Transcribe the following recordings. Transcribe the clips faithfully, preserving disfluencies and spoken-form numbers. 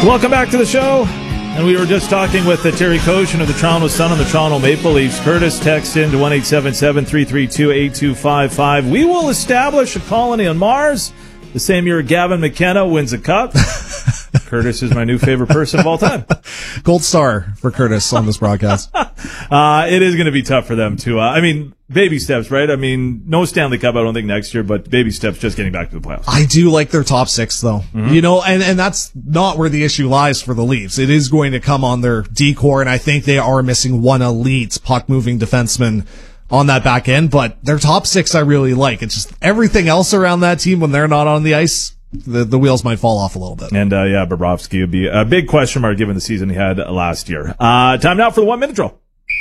Welcome back to the show. And we were just talking with uh, Terry Koshin of the Toronto Sun and the Toronto Maple Leafs. Curtis, text in to one eight seven seven, three three two, eight two five five. We will establish a colony on Mars the same year Gavin McKenna wins a cup. Curtis is my new favorite person of all time. Gold star for Curtis on this broadcast. uh, it is going to be tough for them to, uh, I mean, baby steps, right? I mean, no Stanley Cup, I don't think, next year, but baby steps just getting back to the playoffs. I do like their top six, though. Mm-hmm. You know, and, and that's not where the issue lies for the Leafs. It is going to come on their D-core, and I think they are missing one elite puck-moving defenseman on that back end, but their top six I really like. It's just everything else around that team when they're not on the ice, the, the wheels might fall off a little bit. And, uh, yeah, Bobrovsky would be a big question mark given the season he had last year. Uh, time now for the one-minute drill.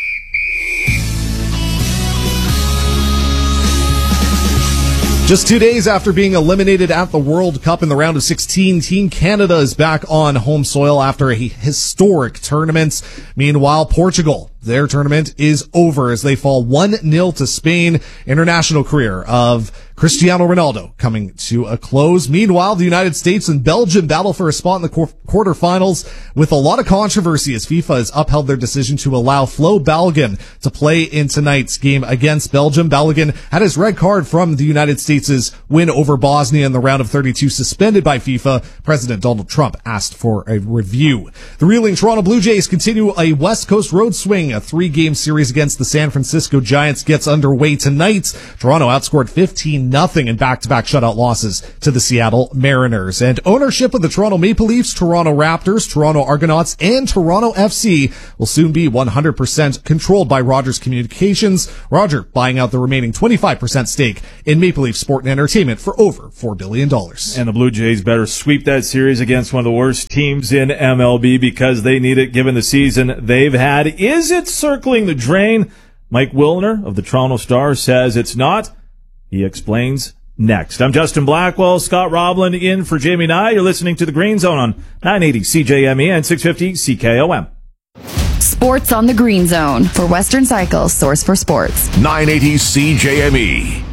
Just two days after being eliminated at the World Cup in the round of sixteen, Team Canada is back on home soil after a historic tournament. Meanwhile, Portugal, their tournament is over as they fall one nil to Spain. International career of Cristiano Ronaldo coming to a close. Meanwhile, the United States and Belgium battle for a spot in the qu- quarterfinals with a lot of controversy as FIFA has upheld their decision to allow Flo Balogun to play in tonight's game against Belgium. Balogun had his red card from the United States' win over Bosnia in the round of thirty-two suspended by FIFA. President Donald Trump asked for a review. The reeling Toronto Blue Jays continue a West Coast road swing. A three-game series against the San Francisco Giants gets underway tonight. Toronto outscored fifteen nothing in back-to-back shutout losses to the Seattle Mariners. And ownership of the Toronto Maple Leafs, Toronto Raptors, Toronto Argonauts, and Toronto F C will soon be one hundred percent controlled by Rogers Communications. Roger buying out the remaining twenty-five percent stake in Maple Leaf Sport and Entertainment for over four billion dollars. And the Blue Jays better sweep that series against one of the worst teams in M L B because they need it given the season they've had. Is it circling the drain? Mike Wilner of the Toronto Star says it's not. He explains next. I'm Justin Blackwell, Scott Roblin in for Jamie Nye. You're listening to The Green Zone on nine eighty C J M E and six fifty C K O M. Sports on The Green Zone for Western Cycle's source for sports. nine eighty C J M E.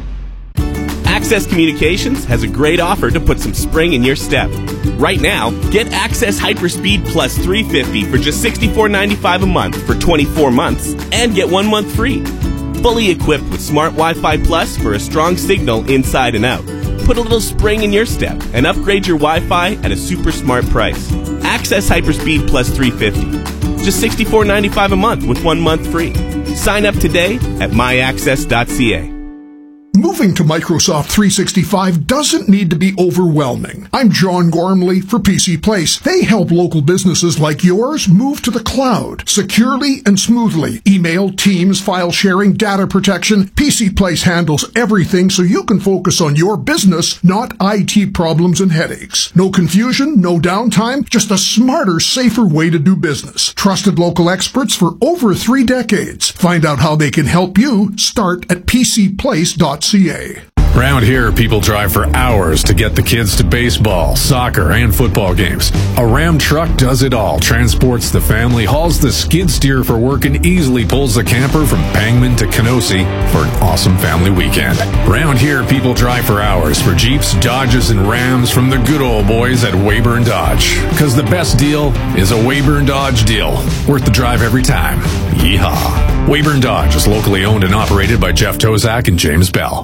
Access Communications has a great offer to put some spring in your step. Right now, get Access Hyperspeed Plus three fifty for just sixty-four ninety-five a month for twenty-four months and get one month free. Fully equipped with Smart Wi-Fi Plus for a strong signal inside and out. Put a little spring in your step and upgrade your Wi-Fi at a super smart price. Access Hyperspeed Plus three fifty. Just sixty-four ninety-five a month with one month free. Sign up today at my access dot c a. Moving to Microsoft three sixty-five doesn't need to be overwhelming. I'm John Gormley for P C Place. They help local businesses like yours move to the cloud securely and smoothly. Email, Teams, file sharing, data protection. P C Place handles everything so you can focus on your business, not I T problems and headaches. No confusion, no downtime, just a smarter, safer way to do business. Trusted local experts for over three decades. Find out how they can help you. Start at p c place dot c a. Around here, people drive for hours to get the kids to baseball, soccer, and football games. A Ram truck does it all, transports the family, hauls the skid steer for work, and easily pulls the camper from Pangman to Kenosee for an awesome family weekend. Around here, people drive for hours for Jeeps, Dodges, and Rams from the good old boys at Weyburn Dodge. Because the best deal is a Weyburn Dodge deal. Worth the drive every time. Yeehaw. Weyburn Dodge is locally owned and operated by Jeff Tozak and James Bell.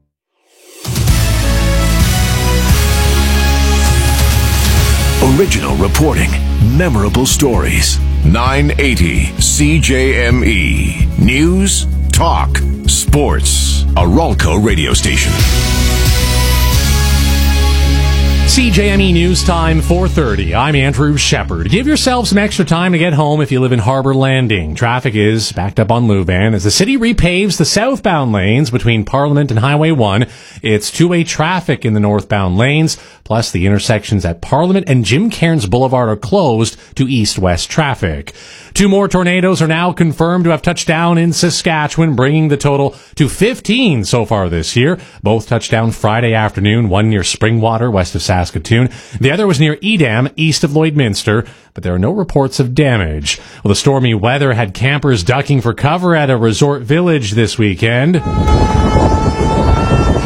Original reporting, memorable stories. nine eighty C J M E. News, talk, sports. A Ralco radio station. C J M E News Time, four thirty. I'm Andrew Shepard. Give yourself some extra time to get home if you live in Harbor Landing. Traffic is backed up on Luban as the city repaves the southbound lanes between Parliament and Highway one. It's two-way traffic in the northbound lanes, plus the intersections at Parliament and Jim Cairns Boulevard are closed to east-west traffic. Two more tornadoes are now confirmed to have touched down in Saskatchewan, bringing the total to fifteen so far this year. Both touched down Friday afternoon, one near Springwater, west of Saskatoon. The other was near Edam, east of Lloydminster, but there are no reports of damage. Well, the stormy weather had campers ducking for cover at a resort village this weekend. Tornado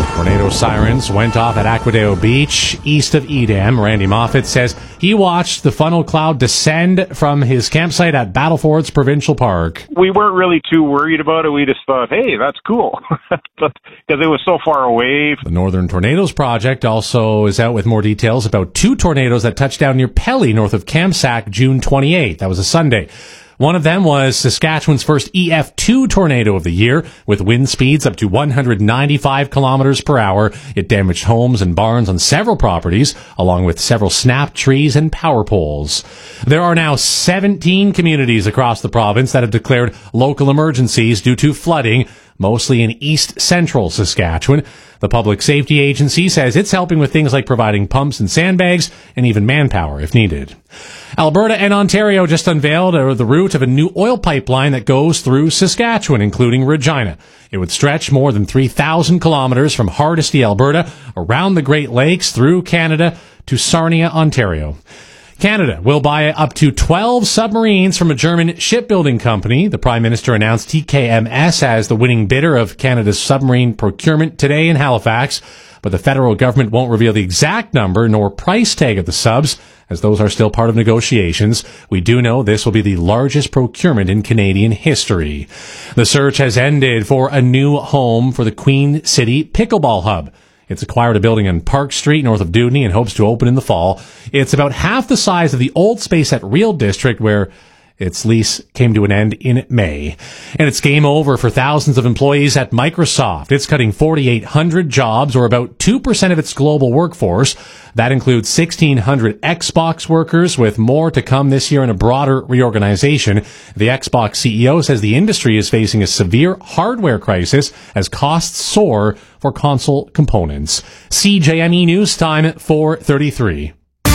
tornado sirens went off at Aquadeo Beach, east of Edam. Randy Moffat says he watched the funnel cloud descend from his campsite at Battlefords Provincial Park. We weren't really too worried about it. We just thought, hey, that's cool, because it was so far away. The Northern Tornadoes Project also is out with more details about two tornadoes that touched down near Pelly, north of Kamsack, June twenty-eighth. That was a Sunday. One of them was Saskatchewan's first E F two tornado of the year, with wind speeds up to one hundred ninety-five kilometers per hour. It damaged homes and barns on several properties, along with several snapped trees and power poles. There are now seventeen communities across the province that have declared local emergencies due to flooding, mostly in east central Saskatchewan. The Public Safety Agency says it's helping with things like providing pumps and sandbags and even manpower if needed. Alberta and Ontario just unveiled the route of a new oil pipeline that goes through Saskatchewan, including Regina. It would stretch more than three thousand kilometers from Hardisty, Alberta, around the Great Lakes, through Canada to Sarnia, Ontario. Canada will buy up to twelve submarines from a German shipbuilding company. The Prime Minister announced T K M S as the winning bidder of Canada's submarine procurement today in Halifax, but the federal government won't reveal the exact number nor price tag of the subs, as those are still part of negotiations. We do know this will be the largest procurement in Canadian history. The search has ended for a new home for the Queen City Pickleball Hub. It's acquired a building on Park Street north of Dewdney and hopes to open in the fall. It's about half the size of the old space at Real District, where its lease came to an end in May. And it's game over for thousands of employees at Microsoft. It's cutting forty-eight hundred jobs, or about two percent of its global workforce. That includes sixteen hundred Xbox workers, with more to come this year in a broader reorganization. The Xbox C E O says the industry is facing a severe hardware crisis as costs soar for console components. C J M E News Time, four thirty-three.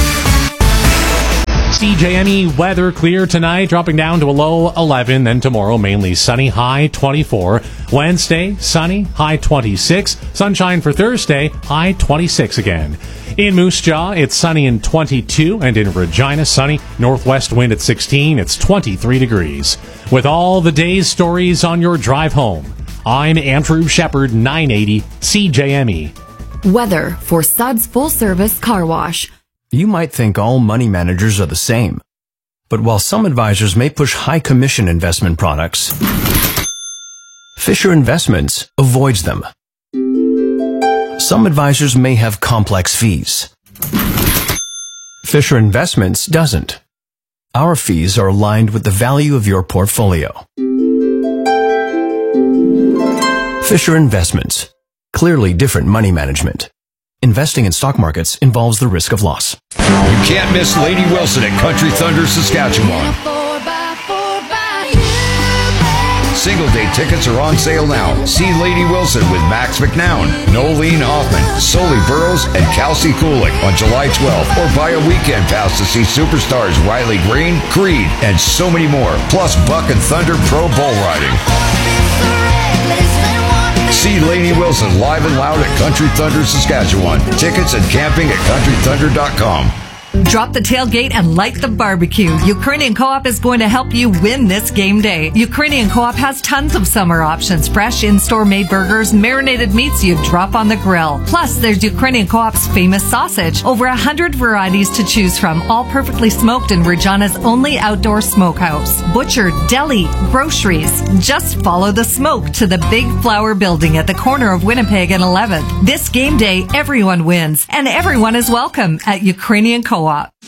C J M E weather clear tonight, dropping down to a low eleven. Then tomorrow, mainly sunny, high twenty-four. Wednesday, sunny, high twenty-six. Sunshine for Thursday, high twenty-six again. In Moose Jaw, it's sunny and twenty-two. And in Regina, sunny, northwest wind at sixteen. It's twenty-three degrees. With all the day's stories on your drive home, I'm Andrew Shepard, nine eighty C J M E. Weather for Suds Full Service Car Wash. You might think all money managers are the same. But while some advisors may push high commission investment products, Fisher Investments avoids them. Some advisors may have complex fees. Fisher Investments doesn't. Our fees are aligned with the value of your portfolio. Fisher Investments. Clearly different money management. Investing in stock markets involves the risk of loss. You can't miss Lady Wilson at Country Thunder, Saskatchewan. Single day tickets are on sale now. See Lady Wilson with Max McNown, Nolene Hoffman, Sully Burrows, and Kelsey Kulik on July twelfth. Or buy a weekend pass to see superstars Riley Green, Creed, and so many more. Plus Buck and Thunder Pro Bull Riding. See Lady Wilson live and loud at Country Thunder, Saskatchewan. Tickets and camping at country thunder dot com. Drop the tailgate and light the barbecue. Ukrainian Co-op is going to help you win this game day. Ukrainian Co-op has tons of summer options. Fresh in-store made burgers, marinated meats you drop on the grill. Plus, there's Ukrainian Co-op's famous sausage. Over a hundred varieties to choose from, all perfectly smoked in Regina's only outdoor smokehouse. Butcher, deli, groceries. Just follow the smoke to the Big Flower Building at the corner of Winnipeg and eleventh. This game day, everyone wins, and everyone is welcome at Ukrainian Co-op.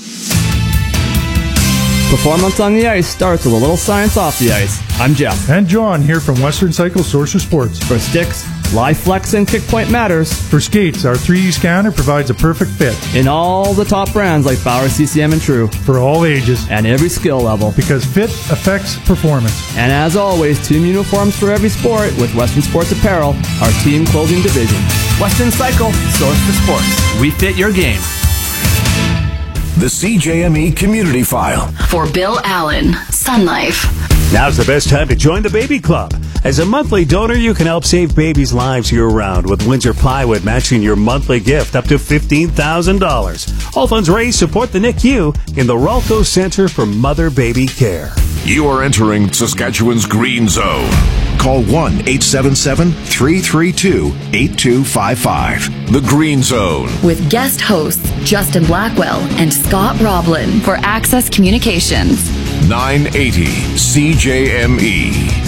Performance on the ice starts with a little science off the ice. I'm Jeff. And John here from Western Cycle Source for Sports. For sticks, live flex and kick point matters. For skates, our three D scanner provides a perfect fit. In all the top brands like Bauer, C C M, and True. For all ages. And every skill level. Because fit affects performance. And as always, team uniforms for every sport with Western Sports Apparel, our team clothing division. Western Cycle, Source for Sports. We fit your game. The C J M E Community File. For Bill Allen, Sun Life. Now's the best time to join the Baby Club. As a monthly donor, you can help save babies' lives year-round with Windsor Plywood matching your monthly gift up to fifteen thousand dollars. All funds raised support the N I C U in the Ralco Center for Mother-Baby Care. You are entering Saskatchewan's Green Zone. Call one eight seven seven, three three two, eight two five five. The Green Zone. With guest hosts Justin Blackwell and Scott Roblin for Access Communications. nine eighty C J M E.